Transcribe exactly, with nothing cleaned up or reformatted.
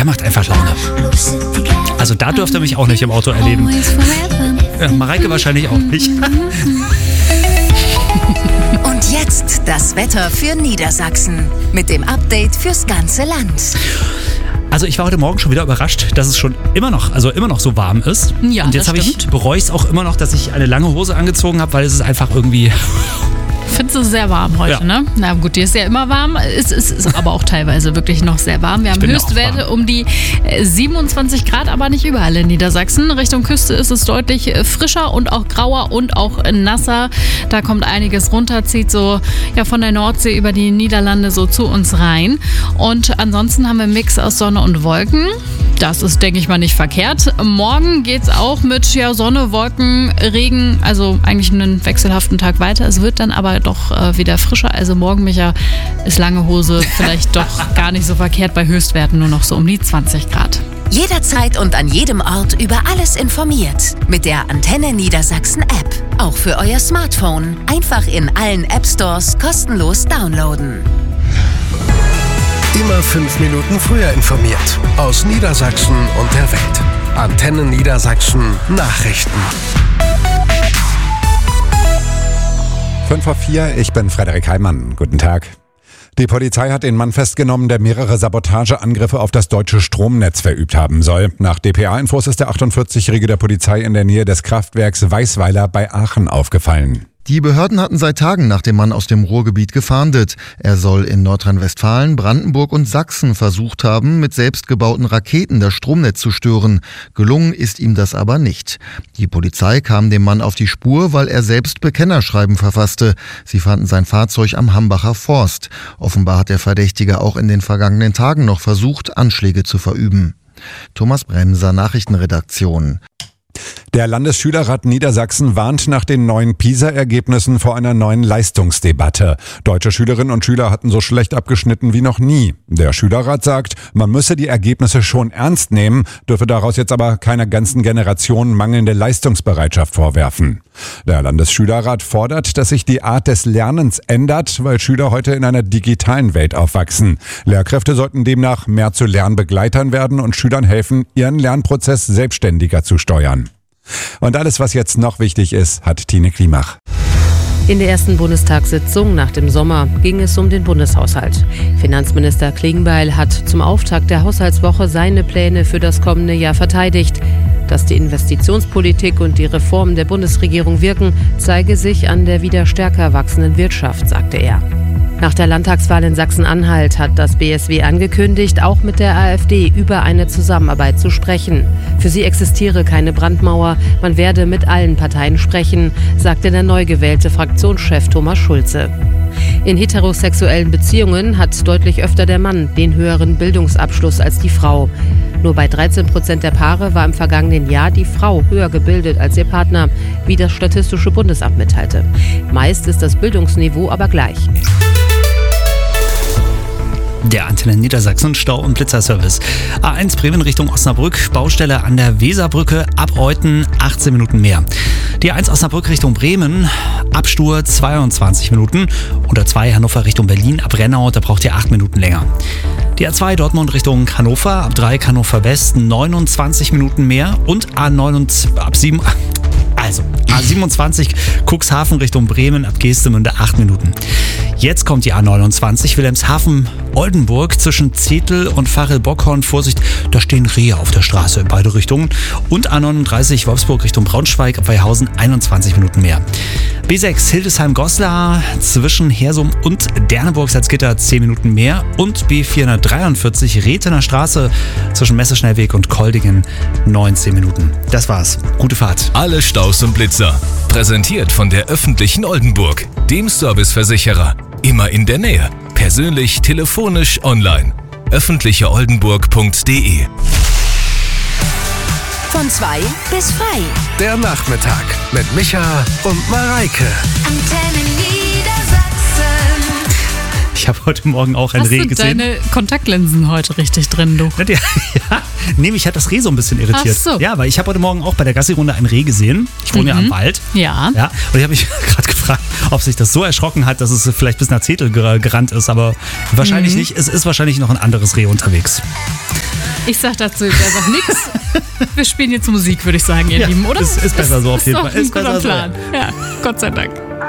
der macht einfach Laune. Also da dürft ihr mich auch nicht im Auto erleben. Ja, Mareike wahrscheinlich auch nicht. Und jetzt das Wetter für Niedersachsen mit dem Update fürs ganze Land. Also ich war heute Morgen schon wieder überrascht, dass es schon immer noch, also immer noch so warm ist. Ja, und jetzt habe ich bereue ich es auch immer noch, dass ich eine lange Hose angezogen habe, weil es ist einfach irgendwie... Findest du sehr warm heute, ja. ne? Na gut, dir ist ja immer warm. Es ist, ist aber auch teilweise wirklich noch sehr warm. Wir haben Höchstwerte um die siebenundzwanzig Grad, aber nicht überall in Niedersachsen. Richtung Küste ist es deutlich frischer und auch grauer und auch nasser. Da kommt einiges runter, zieht so ja, von der Nordsee über die Niederlande so zu uns rein. Und ansonsten haben wir einen Mix aus Sonne und Wolken. Das ist, denke ich mal, nicht verkehrt. Morgen geht es auch mit ja, Sonne, Wolken, Regen, also eigentlich einen wechselhaften Tag weiter. Es wird dann aber doch äh, wieder frischer. Also morgen, Micha, ist lange Hose vielleicht doch gar nicht so verkehrt, bei Höchstwerten nur noch so um die zwanzig Grad. Jederzeit und an jedem Ort über alles informiert. Mit der Antenne Niedersachsen App. Auch für euer Smartphone. Einfach in allen App Stores kostenlos downloaden. Immer fünf Minuten früher informiert. Aus Niedersachsen und der Welt. Antenne Niedersachsen Nachrichten. fünf vor vier, ich bin Frederik Heimann. Guten Tag. Die Polizei hat den Mann festgenommen, der mehrere Sabotageangriffe auf das deutsche Stromnetz verübt haben soll. Nach D P A-Infos ist der achtundvierzigjährige der Polizei in der Nähe des Kraftwerks Weißweiler bei Aachen aufgefallen. Die Behörden hatten seit Tagen nach dem Mann aus dem Ruhrgebiet gefahndet. Er soll in Nordrhein-Westfalen, Brandenburg und Sachsen versucht haben, mit selbstgebauten Raketen das Stromnetz zu stören. Gelungen ist ihm das aber nicht. Die Polizei kam dem Mann auf die Spur, weil er selbst Bekennerschreiben verfasste. Sie fanden sein Fahrzeug am Hambacher Forst. Offenbar hat der Verdächtige auch in den vergangenen Tagen noch versucht, Anschläge zu verüben. Thomas Bremser, Nachrichtenredaktion. Der Landesschülerrat Niedersachsen warnt nach den neuen PISA-Ergebnissen vor einer neuen Leistungsdebatte. Deutsche Schülerinnen und Schüler hatten so schlecht abgeschnitten wie noch nie. Der Schülerrat sagt, man müsse die Ergebnisse schon ernst nehmen, dürfe daraus jetzt aber keiner ganzen Generation mangelnde Leistungsbereitschaft vorwerfen. Der Landesschülerrat fordert, dass sich die Art des Lernens ändert, weil Schüler heute in einer digitalen Welt aufwachsen. Lehrkräfte sollten demnach mehr zu Lernbegleitern werden und Schülern helfen, ihren Lernprozess selbstständiger zu steuern. Und alles, was jetzt noch wichtig ist, hat Tine Klimach. In der ersten Bundestagssitzung nach dem Sommer ging es um den Bundeshaushalt. Finanzminister Klingbeil hat zum Auftakt der Haushaltswoche seine Pläne für das kommende Jahr verteidigt. Dass die Investitionspolitik und die Reformen der Bundesregierung wirken, zeige sich an der wieder stärker wachsenden Wirtschaft, sagte er. Nach der Landtagswahl in Sachsen-Anhalt hat das B S W angekündigt, auch mit der AfD über eine Zusammenarbeit zu sprechen. Für sie existiere keine Brandmauer, man werde mit allen Parteien sprechen, sagte der neu gewählte Fraktionschef Thomas Schulze. In heterosexuellen Beziehungen hat deutlich öfter der Mann den höheren Bildungsabschluss als die Frau. Nur bei dreizehn Prozent der Paare war im vergangenen Jahr die Frau höher gebildet als ihr Partner, wie das Statistische Bundesamt mitteilte. Meist ist das Bildungsniveau aber gleich. Der Antenne Niedersachsen Stau- und Blitzerservice. A eins Bremen Richtung Osnabrück, Baustelle an der Weserbrücke, ab Euten achtzehn Minuten mehr. Die A eins Osnabrück Richtung Bremen, Absturz zweiundzwanzig Minuten. Und A zwei Hannover Richtung Berlin, ab Rennau, da braucht ihr acht Minuten länger. Die A zwei Dortmund Richtung Hannover, ab drei Hannover West, neunundzwanzig Minuten mehr. Und A neun ab sieben... Also, A siebenundzwanzig Cuxhaven Richtung Bremen, ab Geestemünde acht Minuten. Jetzt kommt die A neunundzwanzig Wilhelmshaven-Oldenburg zwischen Zetel und Varel-Bockhorn. Vorsicht, da stehen Rehe auf der Straße in beide Richtungen. Und A neununddreißig Wolfsburg Richtung Braunschweig, ab Weihausen einundzwanzig Minuten mehr. B sechs Hildesheim-Goslar zwischen Hersum und Derneburg-Salzgitter zehn Minuten mehr. Und B vierhundertdreiundvierzig Rethener Straße zwischen Messeschnellweg und Koldingen neunzehn Minuten. Das war's. Gute Fahrt. Alle Staus und Blitzer. Präsentiert von der öffentlichen Oldenburg, dem Serviceversicherer. Immer in der Nähe. Persönlich, telefonisch, online. öffentliche oldenburg punkt de. Von zwei bis frei. Der Nachmittag mit Micha und Mareike. Antenne Niedersachsen. Ich habe heute Morgen auch ein Hast Reh du gesehen. deine Kontaktlinsen heute richtig drin, du? Ja, ja, nee, mich hat das Reh so ein bisschen irritiert. Ach so. Ja, weil ich habe heute Morgen auch bei der Gassi-Runde ein Reh gesehen. Ich wohne Mhm. ja am Wald. Ja. Ja. Und ich habe mich gerade gefragt, ob sich das so erschrocken hat, dass es vielleicht bis nach Zetel ger- gerannt ist. Aber wahrscheinlich Mhm. nicht. Es ist wahrscheinlich noch ein anderes Reh unterwegs. Ich sag dazu jetzt einfach nichts. Wir spielen jetzt Musik, würde ich sagen, ihr Ja, Lieben, oder? Ist, ist besser so auf jeden Fall. Ist doch ein guter Plan. Ja, Gott sei Dank.